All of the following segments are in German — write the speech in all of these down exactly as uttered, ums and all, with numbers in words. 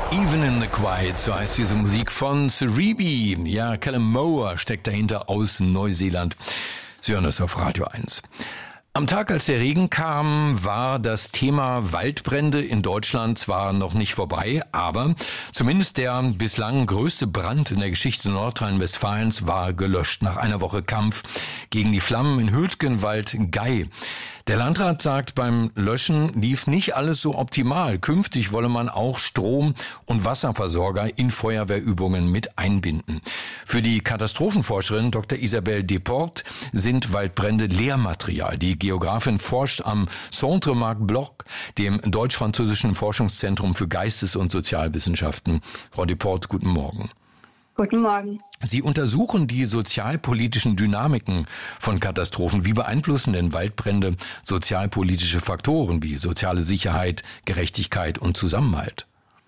Even in the Quiet, so heißt diese Musik von Cerebi. Ja, Callum Moore steckt dahinter aus Neuseeland. Sie hören das auf Radio eins. Am Tag, als der Regen kam, war das Thema Waldbrände in Deutschland zwar noch nicht vorbei, aber zumindest der bislang größte Brand in der Geschichte Nordrhein-Westfalens war gelöscht nach einer Woche Kampf gegen die Flammen in Hürtgenwald-Gei. Der Landrat sagt, beim Löschen lief nicht alles so optimal. Künftig wolle man auch Strom- und Wasserversorger in Feuerwehrübungen mit einbinden. Für die Katastrophenforscherin Doktor Isabelle Desportes sind Waldbrände Lehrmaterial. Die Geografin forscht am Centre Marc Bloch, dem deutsch-französischen Forschungszentrum für Geistes- und Sozialwissenschaften. Frau Desportes, guten Morgen. Guten Morgen. Sie untersuchen die sozialpolitischen Dynamiken von Katastrophen. Wie beeinflussen denn Waldbrände sozialpolitische Faktoren wie soziale Sicherheit, Gerechtigkeit und Zusammenhalt?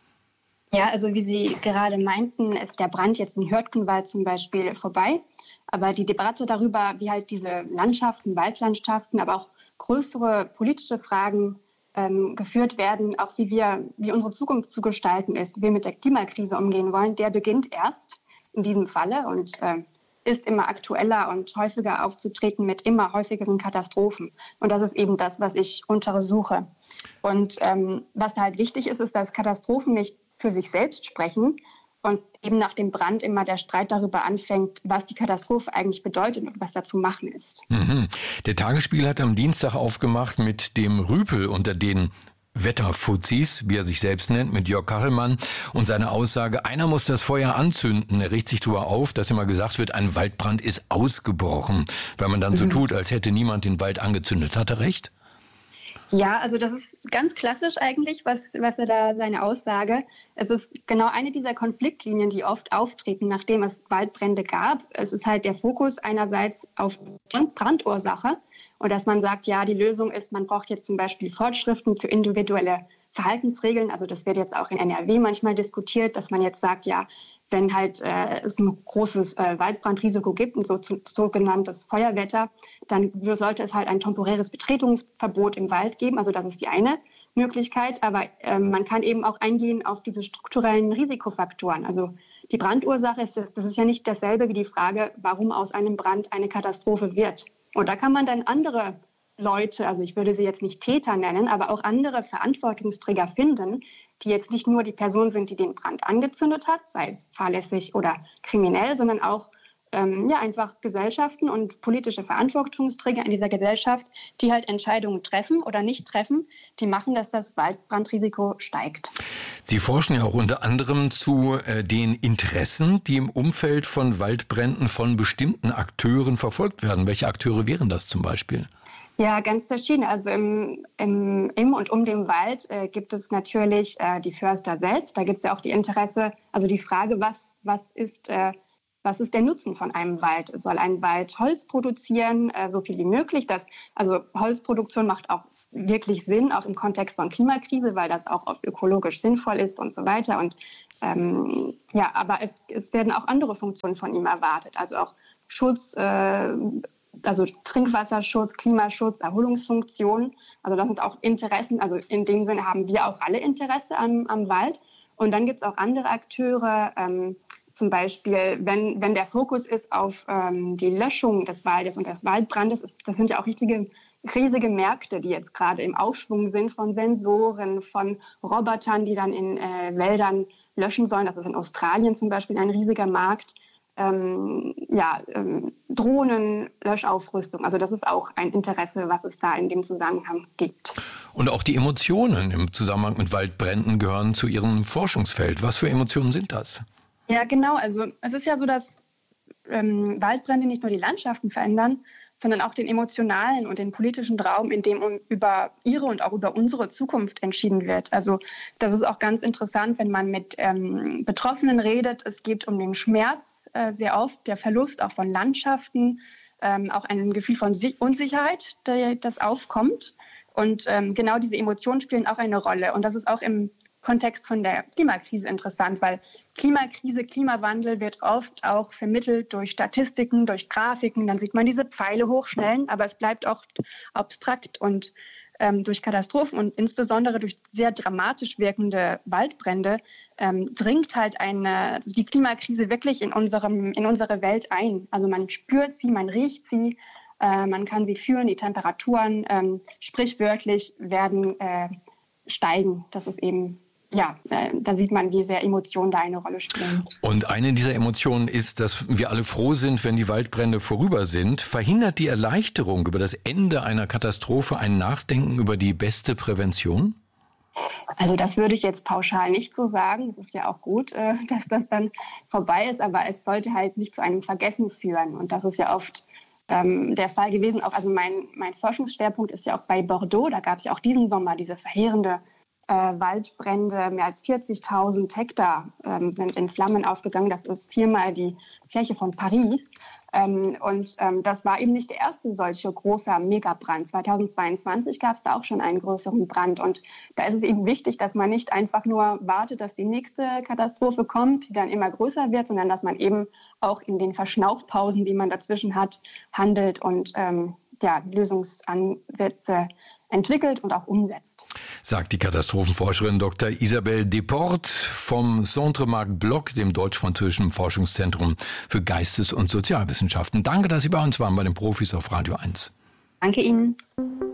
Ja, also wie Sie gerade meinten, ist der Brand jetzt in Hürtgenwald zum Beispiel vorbei. Aber die Debatte darüber, wie halt diese Landschaften, Waldlandschaften, aber auch größere politische Fragen ähm, geführt werden, auch wie wir, wie unsere Zukunft zu gestalten ist, wie wir mit der Klimakrise umgehen wollen, der beginnt erst in diesem Falle und äh, ist immer aktueller und häufiger aufzutreten mit immer häufigeren Katastrophen. Und das ist eben das, was ich untersuche. Und ähm, was da halt wichtig ist, ist, dass Katastrophen nicht für sich selbst sprechen und eben nach dem Brand immer der Streit darüber anfängt, was die Katastrophe eigentlich bedeutet und was da zu machen ist. Mhm. Der Tagesspiegel hat am Dienstag aufgemacht mit dem Rüpel unter den Wetterfuzis, wie er sich selbst nennt, mit Jörg Kachelmann und seine Aussage, einer muss das Feuer anzünden. Er regt sich darüber auf, dass immer gesagt wird, ein Waldbrand ist ausgebrochen, weil man dann mhm. so tut, als hätte niemand den Wald angezündet. Hat er recht? Ja, also das ist ganz klassisch eigentlich, was, was er da seine Aussage. Es ist genau eine dieser Konfliktlinien, die oft auftreten, nachdem es Waldbrände gab. Es ist halt der Fokus einerseits auf Brandursache und dass man sagt, ja, die Lösung ist, man braucht jetzt zum Beispiel Vorschriften für individuelle Verhaltensregeln. Also das wird jetzt auch in N R W manchmal diskutiert, dass man jetzt sagt, ja, wenn halt äh, es ein großes äh, Waldbrandrisiko gibt, ein so, sogenanntes Feuerwetter, dann sollte es halt ein temporäres Betretungsverbot im Wald geben. Also das ist die eine Möglichkeit. Aber äh, man kann eben auch eingehen auf diese strukturellen Risikofaktoren. Also die Brandursache ist, das ist ja nicht dasselbe wie die Frage, warum aus einem Brand eine Katastrophe wird. Und da kann man dann andere Leute, also ich würde sie jetzt nicht Täter nennen, aber auch andere Verantwortungsträger finden, die jetzt nicht nur die Person sind, die den Brand angezündet hat, sei es fahrlässig oder kriminell, sondern auch ähm, ja, einfach Gesellschaften und politische Verantwortungsträger in dieser Gesellschaft, die halt Entscheidungen treffen oder nicht treffen, die machen, dass das Waldbrandrisiko steigt. Sie forschen ja auch unter anderem zu äh, den Interessen, die im Umfeld von Waldbränden von bestimmten Akteuren verfolgt werden. Welche Akteure wären das zum Beispiel? Ja, ganz verschieden. Also im, im, im und um den Wald äh, gibt es natürlich äh, die Förster selbst. Da gibt es ja auch die Interesse, also die Frage, was, was, ist, äh, was ist der Nutzen von einem Wald? Soll ein Wald Holz produzieren, äh, so viel wie möglich? Das, also Holzproduktion macht auch wirklich Sinn, auch im Kontext von Klimakrise, weil das auch oft ökologisch sinnvoll ist und so weiter. Und ähm, ja, aber es, es werden auch andere Funktionen von ihm erwartet, also auch Schutz, äh, also Trinkwasserschutz, Klimaschutz, Erholungsfunktionen. Also das sind auch Interessen, also in dem Sinne haben wir auch alle Interesse am, am Wald. Und dann gibt es auch andere Akteure, ähm, zum Beispiel, wenn, wenn der Fokus ist auf ähm, die Löschung des Waldes und des Waldbrandes, ist, das sind ja auch richtige, riesige Märkte, die jetzt gerade im Aufschwung sind, von Sensoren, von Robotern, die dann in äh, Wäldern löschen sollen. Das ist in Australien zum Beispiel ein riesiger Markt. Ähm, ja, ähm, Drohnen, Löschaufrüstung. Also das ist auch ein Interesse, was es da in dem Zusammenhang gibt. Und auch die Emotionen im Zusammenhang mit Waldbränden gehören zu Ihrem Forschungsfeld. Was für Emotionen sind das? Ja, genau. Also es ist ja so, dass ähm, Waldbrände nicht nur die Landschaften verändern, sondern auch den emotionalen und den politischen Raum, in dem um, über ihre und auch über unsere Zukunft entschieden wird. Also das ist auch ganz interessant, wenn man mit ähm, Betroffenen redet. Es geht um den Schmerz äh, sehr oft, der Verlust auch von Landschaften, ähm, auch ein Gefühl von Si- Unsicherheit, der, das aufkommt. Und ähm, genau diese Emotionen spielen auch eine Rolle. Und das ist auch im Kontext von der Klimakrise interessant, weil Klimakrise, Klimawandel wird oft auch vermittelt durch Statistiken, durch Grafiken. Dann sieht man diese Pfeile hochschnellen, aber es bleibt oft abstrakt. Und ähm, durch Katastrophen und insbesondere durch sehr dramatisch wirkende Waldbrände ähm, dringt halt eine, die Klimakrise wirklich in, unserem, in unsere Welt ein. Also man spürt sie, man riecht sie, äh, man kann sie fühlen, die Temperaturen ähm, sprichwörtlich werden äh, steigen. Das ist eben Ja, äh, da sieht man, wie sehr Emotionen da eine Rolle spielen. Und eine dieser Emotionen ist, dass wir alle froh sind, wenn die Waldbrände vorüber sind. Verhindert die Erleichterung über das Ende einer Katastrophe ein Nachdenken über die beste Prävention? Also das würde ich jetzt pauschal nicht so sagen. Es ist ja auch gut, äh, dass das dann vorbei ist, aber es sollte halt nicht zu einem Vergessen führen. Und das ist ja oft ähm, der Fall gewesen. Auch, also mein, mein Forschungsschwerpunkt ist ja auch bei Bordeaux. Da gab es ja auch diesen Sommer diese verheerende Äh, Waldbrände, mehr als vierzigtausend Hektar ähm, sind in Flammen aufgegangen. Das ist viermal die Fläche von Paris. Ähm, und ähm, das war eben nicht der erste solche großer Megabrand. zweitausendzweiundzwanzig gab es da auch schon einen größeren Brand. Und da ist es eben wichtig, dass man nicht einfach nur wartet, dass die nächste Katastrophe kommt, die dann immer größer wird, sondern dass man eben auch in den Verschnaufpausen, die man dazwischen hat, handelt und ähm, ja, Lösungsansätze entwickelt und auch umsetzt. Sagt die Katastrophenforscherin Doktor Isabelle Desportes vom Centre Marc Bloch, dem deutsch-französischen Forschungszentrum für Geistes- und Sozialwissenschaften. Danke, dass Sie bei uns waren, bei den Profis auf Radio eins. Danke Ihnen.